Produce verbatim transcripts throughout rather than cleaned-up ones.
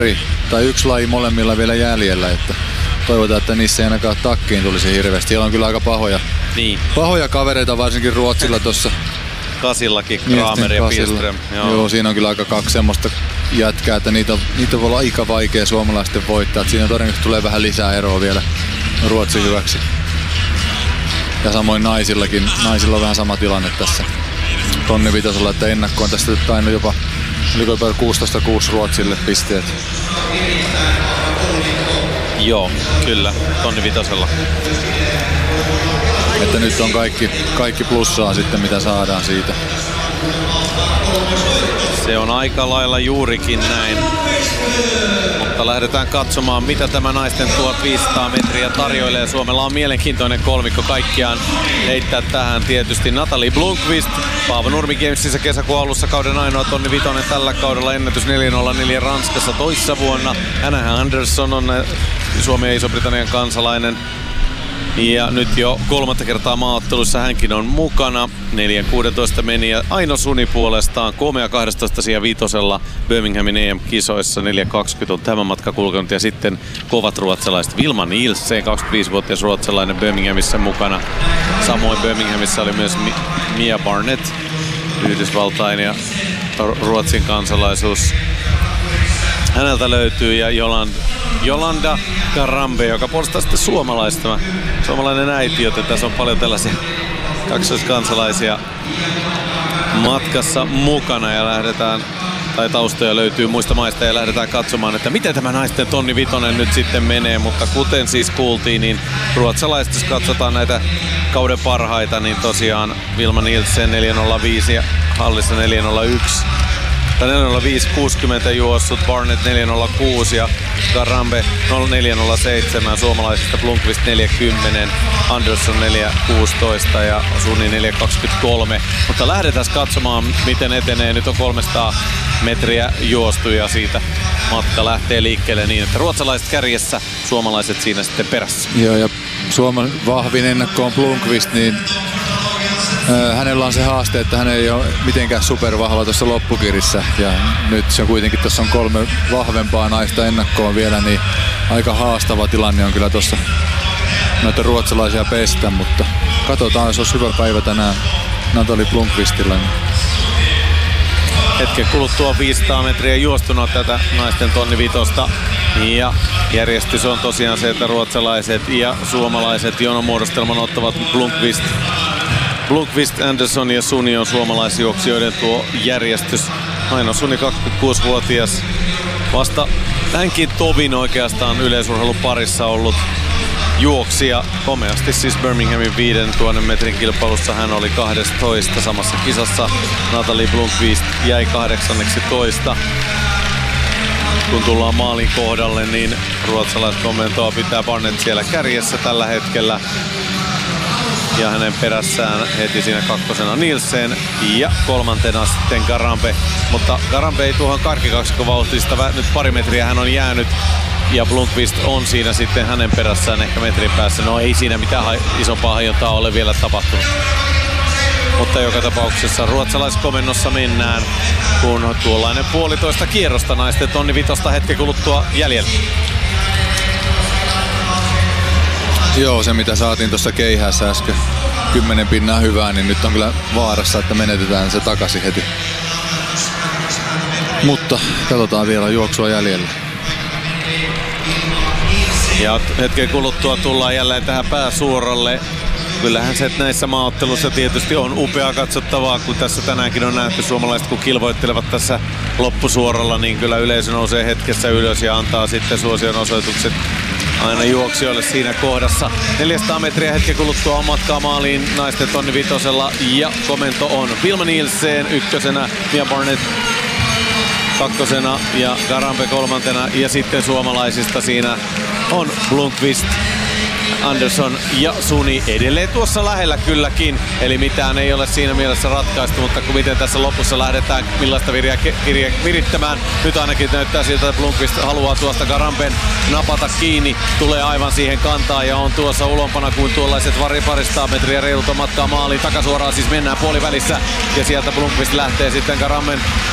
tai yksi laji molemmilla vielä jäljellä, että toivotaan, että niissä ei ainakaan takkiin tulisi hirveästi. Siellä on kyllä aika pahoja, niin. pahoja kavereita, varsinkin Ruotsilla tuossa. Kasillakin, Kramer ja Pilström. Joo. Joo, siinä on kyllä aika kaksi semmoista jätkää, että niitä, niitä voi olla aika vaikea suomalaisten voittaa. Että siinä todennäköisesti tulee vähän lisää eroa vielä Ruotsin hyväksi. Ja samoin naisillakin, naisilla on vähän sama tilanne tässä tonni vitosella, että ennakkoon tästä aina jopa, oliko jopa kuusitoista kuusi Ruotsille pisteet. Joo, kyllä, tonni vitosella. Että nyt on kaikki, kaikki plussaa sitten, mitä saadaan siitä. Se on aika lailla juurikin näin. Mutta lähdetään katsomaan, mitä tämä naisten tuhatviisisataa metriä tarjoilee. Suomella on mielenkiintoinen kolmikko kaikkiaan heittää tähän tietysti Natalie Blomqvist. Paavo Nurmi Gamesissa kesäkuun alussa kauden ainoa tonni vitonen tällä kaudella, ennätys neljä nolla neljä Ranskassa toissa vuonna. Hannah Anderson on Suomen ja Iso-Britannian kansalainen. Ja nyt jo kolmatta kertaa maaottelussa hänkin on mukana. neljä kuusitoista meni ja Aino Suni puolestaan komea kaksitoista sija vitosella Birminghamin E M-kisoissa. neljä kaksikymmentä on tämä matka kulkenut ja sitten kovat ruotsalaiset. Vilma Nielsen, kaksikymmentäviisivuotias ruotsalainen Birminghamissa mukana. Samoin Birminghamissa oli myös Mia Barnett, Yhdysvaltain ja Ruotsin kansalaisuus. Häneltä löytyy ja Jolanda, Jolanda Garambe, joka puolustaa sitten suomalaista. Suomalainen äiti, joten tässä on paljon tällaisia kaksoiskansalaisia matkassa mukana ja lähdetään, tai taustoja löytyy muista maista ja lähdetään katsomaan, että miten tämä naisten tonni vitonen nyt sitten menee, mutta kuten siis kuultiin, niin ruotsalaiset, jos katsotaan näitä kauden parhaita, niin tosiaan Vilma Nielsen neljä nolla viisi ja Hallissa neljä nolla yksi. neljä nolla viisi kuusikymmentä juossut, Barnett neljä nolla kuusi ja Garambe neljä nolla seitsemän, suomalaisista Blomqvist neljä kymmenen, Anderson neljä kuusitoista ja Suni neljä kaksikymmentäkolme. Mutta lähdetään katsomaan, miten etenee. Nyt on kolmesataa metriä juostu ja siitä matka lähtee liikkeelle niin, että ruotsalaiset kärjessä, suomalaiset siinä sitten perässä. Joo, ja Suomen vahvin ennakko on Blomqvist, niin hänellä on se haaste, että hän ei ole mitenkään supervahva tuossa loppukirissä ja nyt se kuitenkin tuossa on kolme vahvempaa naista ennakkoon vielä, niin aika haastava tilanne on kyllä tuossa noita ruotsalaisia pestä, mutta katsotaan, jos olisi hyvä päivä tänään Natalie Blomqvistilla. Hetken kuluttua viisisataa metriä juostuna tätä naisten tonni vitosta ja järjestys on tosiaan se, että ruotsalaiset ja suomalaiset jonomuodostelman ottavat Blomqvist. Blomqvist, Anderson ja Suni on suomalaisjuoksijoiden tuo järjestys. Aino Suni kaksikymmentäkuusivuotias. Vasta hänkin tovin oikeastaan yleisurheilun parissa ollut juoksija. Komeasti siis Birminghamin viidentuhannen metrin kilpailussa hän oli kaksitoista samassa kisassa. Natalie Blomqvist jäi kahdeksantoista. Kun tullaan maalin kohdalle, niin ruotsalaiset komentoa pitää Barnett siellä kärjessä tällä hetkellä. Ja hänen perässään heti siinä kakkosena Nielsen ja kolmantena sitten Garambe. Mutta Garambe ei tuohon karkikaksikon vauhtista, nyt pari metriä hän on jäänyt. Ja Blomqvist on siinä sitten hänen perässään ehkä metrin päässä. No ei siinä mitään isompaa hajontaa ole vielä tapahtunut. Mutta joka tapauksessa ruotsalaiskomennossa mennään, kun tuollainen puolitoista kierrosta naisten tonni vitosta hetken kuluttua jäljellä. Joo, se mitä saatiin tuossa keihässä äsken, kymmenen pinnaa hyvää, niin nyt on kyllä vaarassa, että menetetään se takaisin heti. Mutta katsotaan vielä juoksua jäljellä. Ja hetken kuluttua tullaan jälleen tähän pääsuoralle. Kyllähän se näissä maaotteluissa tietysti on upeaa katsottavaa, kun tässä tänäänkin on nähty suomalaiset, kun kilvoittelevat tässä loppusuoralla, niin kyllä yleisö nousee hetkessä ylös ja antaa sitten suosion osoitukset aina juoksijoille siinä kohdassa. neljäsataa metriä hetken kuluttua on matkaa maaliin naisten tonni vitosella ja komento on Vilma Nielsen ykkösenä, Mia Barnett kakkosena ja Garambe kolmantena ja sitten suomalaisista siinä on Blomqvist, Anderson ja Suni edelleen tuossa lähellä kylläkin, eli mitään ei ole siinä mielessä ratkaistu, mutta kun miten tässä lopussa lähdetään millaista viriä, kirja, virittämään, nyt ainakin näyttää siltä, että Blomqvist haluaa tuosta Garamben napata kiinni, tulee aivan siihen kantaa ja on tuossa ulompana kuin tuollaiset paristaa metriä reilulta matkaa maaliin, takasuoraan siis mennään puolivälissä ja sieltä Blomqvist lähtee sitten Garamben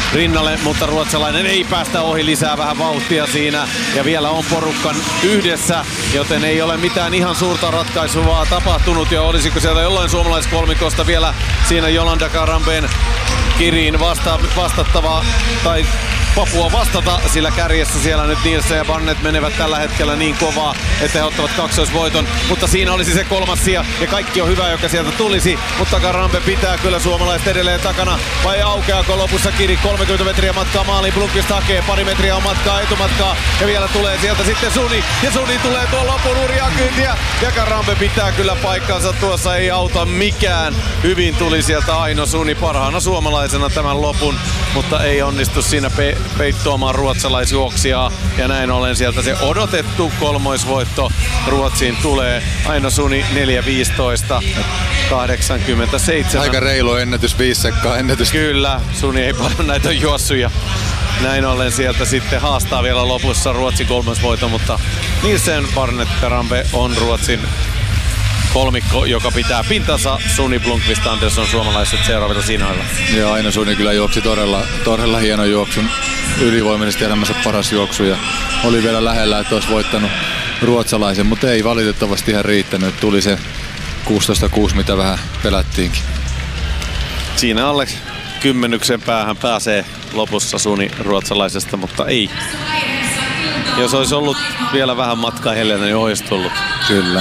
rinnalle, mutta ruotsalainen ei päästä ohi, lisää vähän vauhtia siinä ja vielä on porukkan yhdessä, joten ei ole mitään ihan suurta ratkaisua tapahtunut ja olisiko sieltä jollain suomalaiskolmikosta vielä siinä Jolanda Karanbeen Kiriin vasta, vastattava tai Papua vastata, sillä kärjessä siellä nyt Nielsen ja Barnett menevät tällä hetkellä niin kovaa, että he ottavat kaksoisvoiton, mutta siinä olisi se kolmas sija ja kaikki on hyvä, joka sieltä tulisi, mutta Karanbe pitää kyllä suomalaiset edelleen takana, vai aukeako lopussa Kiri? Kolmekymmentä metriä matkaa maaliin, Blomqvist hakee, pari metriä on matkaa, etumatkaa ja vielä tulee sieltä sitten Suni ja Suni tulee tuon lopun hurjaa kyytiä ja Karanbe pitää kyllä paikkansa tuossa, ei auta mikään, hyvin tuli sieltä Aino Suni parhaana suomalaisena tämän lopun, mutta ei onnistu siinä pe- peittoamaan ruotsalaisjuoksijaa ja näin ollen sieltä se odotettu kolmoisvoitto Ruotsiin tulee. Aino Suni neljä viisitoista kahdeksankymmentäseitsemän. Aika reilu ennätys, viisi sekkaa ennätys. Kyllä, Suni ei paljon näitä juossuja. Näin ollen sieltä sitten haastaa vielä lopussa Ruotsin kolmoisvoitto, mutta Nielsen, Barnett, Karanbe on Ruotsin kolmikko, joka pitää pintansa. Suni, Blomqvist, Andersson, suomalaiset seuraavilla siinoilla. Ja Aino Suni kyllä juoksi todella, todella hieno juoksun, ylivoimaisesti elämänsä paras juoksu ja oli vielä lähellä, että olisi voittanut ruotsalaisen, mutta ei valitettavasti ihan riittänyt. Tuli se kuusitoista kuusi, mitä vähän pelättiinkin. Siinä alle kymmenyksen päähän pääsee lopussa Suni ruotsalaisesta, mutta ei. Jos olisi ollut vielä vähän matkaa Helena, niin olisi tullut. Kyllä.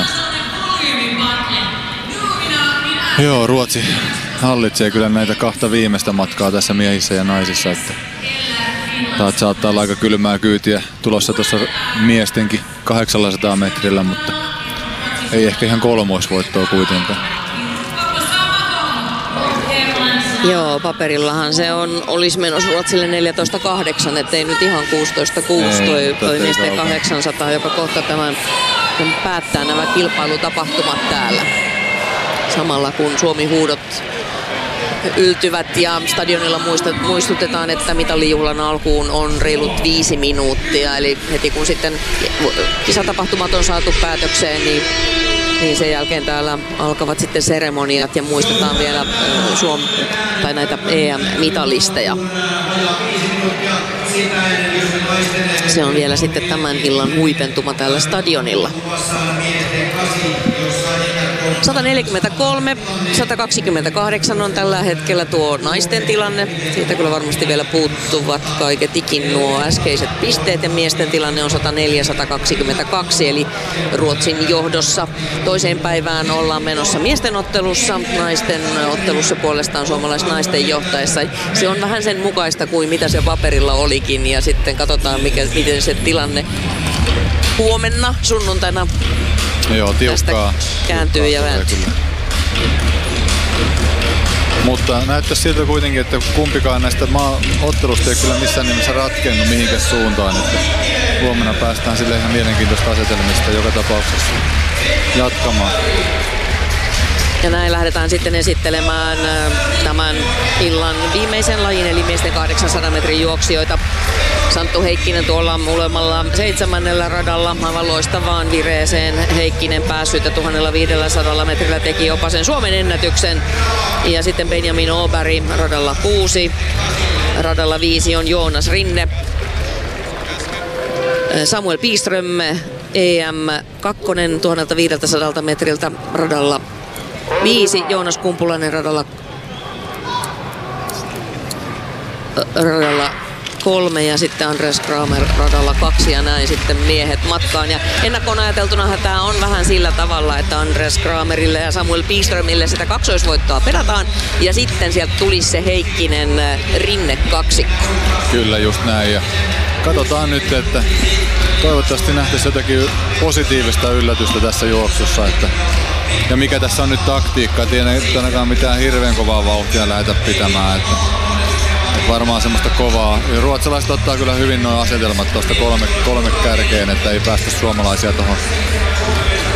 Joo, Ruotsi hallitsee kyllä näitä kahta viimeistä matkaa tässä miehissä ja naisissa. Että taat saattaa olla aika kylmää kyytiä tulossa tuossa miestenkin kahdeksansataa metrillä, mutta ei ehkä ihan kolmoisvoittoa kuitenkaan. Joo, paperillahan se on, olisi menossa Ruotsille neljätoista kahdeksan, ettei nyt ihan kuusitoista kuusi toi, toi miesten kahdeksansataa, joka kohta tämän, tämän päättää nämä kilpailutapahtumat täällä. Samalla kun Suomi-huudot yltyvät ja stadionilla muistutetaan, että mitalijuhlan alkuun on reilut viisi minuuttia. Eli heti kun sitten kisatapahtumat on saatu päätökseen, niin, niin sen jälkeen täällä alkavat sitten seremoniat ja muistetaan vielä Suom tai näitä E M-mitalisteja. Se on vielä sitten tämän illan huipentuma täällä stadionilla. sata neljäkymmentäkolme sata kaksikymmentäkahdeksan on tällä hetkellä tuo naisten tilanne. Siitä kyllä varmasti vielä puuttuvat kaiketikin nuo äskeiset pisteet ja miesten tilanne on sata neljä sata kaksikymmentäkaksi eli Ruotsin johdossa. Toiseen päivään ollaan menossa miesten ottelussa, naisten ottelussa puolestaan suomalaisnaisten johtaessa. Se on vähän sen mukaista kuin mitä se paperilla olikin ja sitten katsotaan mikä, miten se tilanne huomenna sunnuntaina Joo, tiukkaa. kääntyy ja vääntyy. Mutta näyttäisi siltä kuitenkin, että kumpikaan näistä maa- ottelusta ei kyllä missään nimessä ratkennut mihinkäs suuntaan. Että huomenna päästään sille ihan mielenkiintoista asetelmista joka tapauksessa jatkamaan. Ja näin lähdetään sitten esittelemään tämän illan viimeisen lajin, eli miesten kahdeksansadan metrin juoksijoita. Santtu Heikkinen tuolla ulemmalla seitsemännellä radalla, aivan loistavaan vireeseen. Heikkinen päässyt ja tuhatviisisataa metrillä teki jopa sen Suomen ennätyksen. Ja sitten Benjamin Åberg radalla kuusi, radalla viisi on Joonas Rinne. Samuel Piström E M kaksi tuhatviisisataa metriltä radalla viisi, Joonas Kumpulainen radalla, radalla kolme ja sitten Andreas Kramer radalla kaksi ja näin sitten miehet matkaan. Ja ennakkoon ajateltuna tämä on vähän sillä tavalla, että Andreas Kramerille ja Samuel Piströmille sitä kaksoisvoittoa perataan ja sitten sieltä tulisi se Heikkinen Rinne kaksikko. Kyllä just näin ja katsotaan nyt, että toivottavasti nähtäisiin jotakin positiivista yllätystä tässä juoksussa. Että ja mikä tässä on nyt taktiikka, että ei ainakaan mitään hirveän kovaa vauhtia lähdetä pitämään. Että, että varmaan semmoista kovaa. Ja ruotsalaiset ottaa kyllä hyvin nuo asetelmat tuosta kolme, kolme kärkeen, että ei päästä suomalaisia tuohon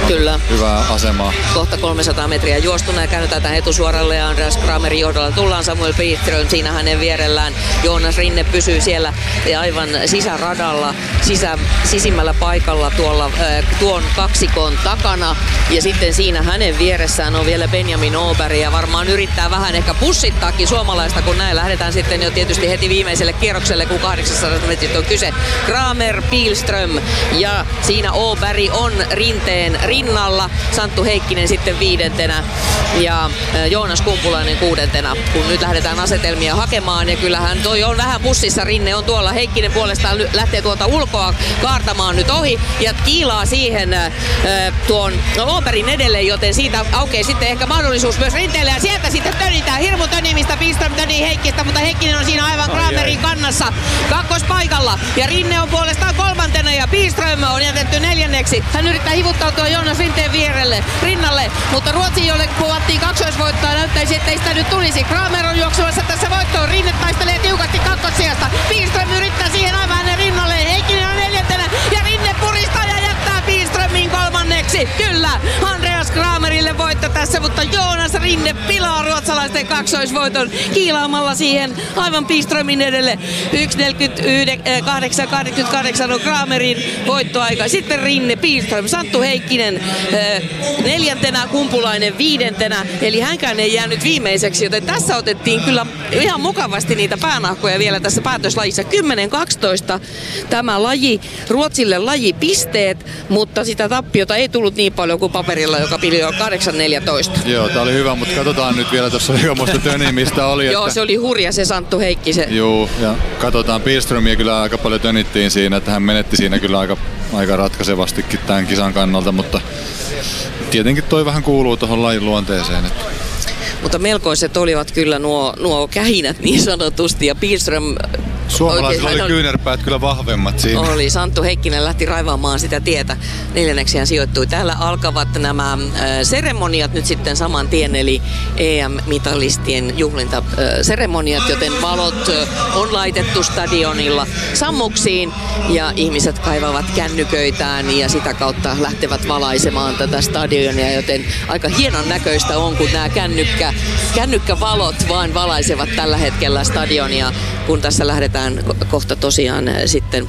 Kyllä. Hyvää asemaa. Kohta kolmesataa metriä juostuna ja käännytään tähän etusuoralle ja Andreas Kramerin johdolla tullaan Samuel Piström siinä hänen vierellään. Joonas Rinne pysyy siellä aivan sisäradalla, sisä, sisimmällä paikalla tuolla äh, tuon kaksikon takana ja sitten siinä hänen vieressään on vielä Benjamin Åberg ja varmaan yrittää vähän ehkä pussittaakin suomalaista, kun näin lähdetään sitten jo tietysti heti viimeiselle kierrokselle, kun kahdeksansataa metristä on kyse. Kramer, Pihlström ja siinä Åberg on Rinteen rinnalla, Santtu Heikkinen sitten viidentenä ja Joonas Kumpulainen kuudentena, kun nyt lähdetään asetelmia hakemaan ja kyllähän toi on vähän pussissa, Rinne on tuolla, Heikkinen puolestaan lähtee tuolta ulkoa kaartamaan nyt ohi ja kiilaa siihen äh, tuon Åbergin edelleen, joten siitä aukeaa sitten ehkä mahdollisuus myös Rinteelle ja sieltä sitten tönitään hirmu tönimistä, Pihlström tönii Heikkistä, mutta Heikkinen on siinä aivan Kramerin kannassa kakkospaikalla ja Rinne on puolestaan kolmantena ja Pihlström on jätetty neljänneksi. Hän yrittää hivuttautua Joonas Rinteen vierelle, rinnalle, mutta Ruotsi, jolle kuvattiin kaksoisvoittoa, näyttäisi, ettei sitä nyt tulisi. Kramer on juoksumassa tässä voittoon, Rinne taistelee tiukasti kakkossijasta. Pihlström yrittää siihen aivan hänen rinnalleen, Heikkinen on neljäntenä ja Rinne puristaa ja jättää Pihlströmin kolmanneksi. Kyllä, Andreas Kramerille voitto tässä, mutta Joonas Rinne pilaa ruotsalaisten kaksoisvoiton kiilaamalla siihen aivan Pihlströmin edelle. yksi neljäkymmentäkahdeksan kahdeksankymmentäkahdeksan on Kramerin voittoaika. Sitten Rinne, Pihlström, Santtu Heikkinen neljäntenä, Kumpulainen viidentenä. Eli hänkään ei jäänyt viimeiseksi, joten tässä otettiin kyllä ihan mukavasti niitä päänahkoja vielä tässä päätöslajissa. kymmenen kaksitoista tämä laji, Ruotsille lajipisteet, mutta sitä tappiota ei tullut niin paljon kuin paperilla, joka pili jo kahdeksan neljätoista. Joo, tää oli hyvä, mutta katsotaan nyt vielä tuossa ilmoista tönimistä oli. Joo, että... se oli hurja se Santtu Heikkisen. Joo, ja katsotaan Pihlströmiä kyllä aika paljon tönittiin siinä, että hän menetti siinä kyllä aika, aika ratkaisevastikin tämän kisan kannalta, mutta tietenkin toi vähän kuuluu tuohon lajin luonteeseen. Että... Mutta melkoiset olivat kyllä nuo, nuo kähinät niin sanotusti ja Pihlström... Suomalaisilla oli kyynärpäät kyllä vahvemmat siinä. Oli. Santtu Heikkinen lähti raivaamaan sitä tietä. Neljänneksi hän sijoittui. Täällä alkavat nämä äh, seremoniat nyt sitten saman tien, eli E M-mitalistien juhlintaseremoniat, äh, joten valot äh, on laitettu stadionilla sammuksiin ja ihmiset kaivavat kännyköitään ja sitä kautta lähtevät valaisemaan tätä stadionia, joten aika hienon näköistä on, kun nämä kännykkä, kännykkävalot vaan valaisevat tällä hetkellä stadionia, kun tässä lähdetään kohta tosiaan sitten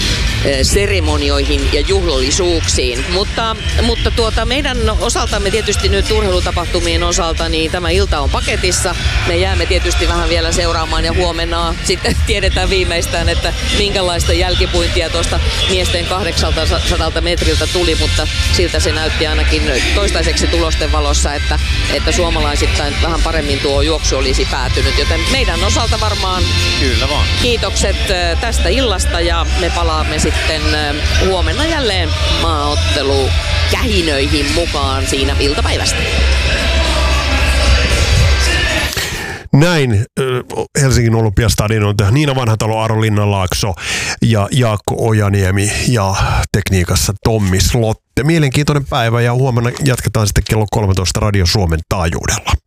seremonioihin ja juhlallisuuksiin. Mutta, mutta tuota, meidän osaltamme tietysti nyt urheilutapahtumien osalta, niin tämä ilta on paketissa. Me jäämme tietysti vähän vielä seuraamaan ja huomenna sitten tiedetään viimeistään, että minkälaista jälkipuintia tuosta miesten kahdeksansataa metriltä tuli, mutta siltä se näytti ainakin toistaiseksi tulosten valossa, että, että suomalaisittain vähän paremmin tuo juoksu olisi päätynyt. Joten meidän osalta varmaan Kyllä vaan. kiitokset tästä illasta ja me palaamme sitten sitten huomenna jälleen maaottelu kähinöihin mukaan siinä iltapäivästä. Näin Helsingin Olympiastadion tähän Niina Vanhatalo, Aaro Linnanlaakso ja Jaakko Ojaniemi ja tekniikassa Tommi Slotte. Mielenkiintoinen päivä ja huomenna jatketaan sitten kello kolmetoista Radio Suomen taajuudella.